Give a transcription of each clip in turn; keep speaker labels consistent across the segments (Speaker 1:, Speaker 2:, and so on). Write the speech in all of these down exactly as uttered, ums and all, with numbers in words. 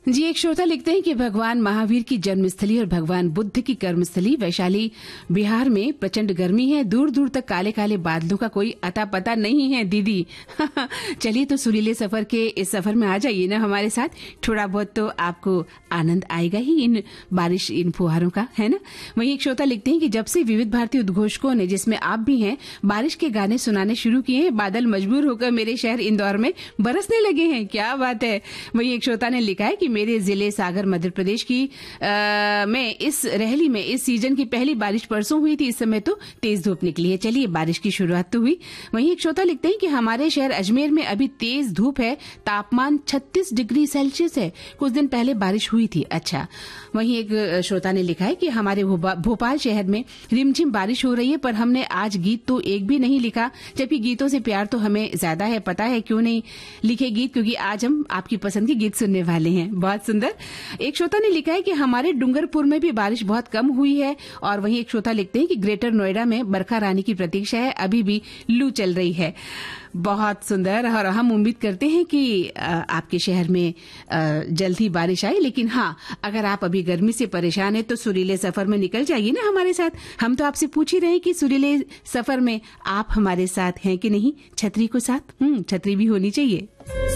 Speaker 1: जी, एक श्रोता लिखते हैं कि भगवान महावीर की जन्मस्थली और भगवान बुद्ध की कर्मस्थली वैशाली बिहार में प्रचंड गर्मी है। दूर दूर तक काले काले बादलों का कोई अता पता नहीं है दीदी। चलिए तो सुरीले सफर के इस सफर में आ जाइए ना हमारे साथ। थोड़ा बहुत तो आपको आनंद आएगा ही इन बारिश, इन फुहारों का, है ना। वहीं एक श्रोता लिखते हैं कि जब से विविध भारतीय उद्घोषकों ने, जिसमें आप भी हैं, बारिश के गाने सुनाने शुरू किए हैं, बादल मजबूर होकर मेरे शहर इंदौर में बरसने लगे हैं। क्या बात है। वहीं एक श्रोता ने लिखा है कि मेरे जिले सागर मध्य प्रदेश की आ, में इस रहली में इस सीजन की पहली बारिश परसों हुई थी। इस समय तो तेज धूप निकली है। चलिए, बारिश की शुरुआत तो हुई। वहीं एक श्रोता लिखते हैं कि हमारे शहर अजमेर में अभी तेज धूप है, तापमान छत्तीस डिग्री सेल्सियस है। कुछ दिन पहले बारिश हुई थी। अच्छा। वहीं एक श्रोता ने लिखा है कि हमारे भोपाल शहर में रिमझिम बारिश हो रही है, पर हमने आज गीत तो एक भी नहीं लिखा, जबकि गीतों से प्यार तो हमें ज्यादा है। पता है क्यों नहीं लिखे गीत? क्योंकि आज हम आपकी पसंद के गीत सुनने वाले हैं। बहुत सुंदर। एक श्रोता ने लिखा है कि हमारे डूंगरपुर में भी बारिश बहुत कम हुई है। और वहीं एक श्रोता लिखते हैं कि ग्रेटर नोएडा में बरखा रानी की प्रतीक्षा है, अभी भी लू चल रही है। बहुत सुंदर। और हम उम्मीद करते हैं कि आपके शहर में जल्द ही बारिश आए। लेकिन हाँ, अगर आप अभी गर्मी से परेशान हैं तो सुरीले सफर में निकल जाइए ना हमारे साथ। हम तो आपसे पूछ ही रहे हैं कि सुरीले सफर में आप हमारे साथ हैं कि नहीं। छतरी को साथ, हम्म छतरी भी होनी चाहिए।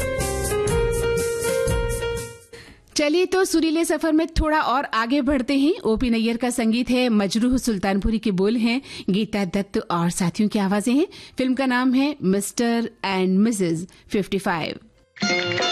Speaker 1: चलिए तो सुरीले सफर में थोड़ा और आगे बढ़ते हैं। ओपी नैयर का संगीत है, मजरूह सुल्तानपुरी के बोल हैं, गीता दत्त और साथियों की आवाजें हैं। फिल्म का नाम है mister and Mrs fifty five.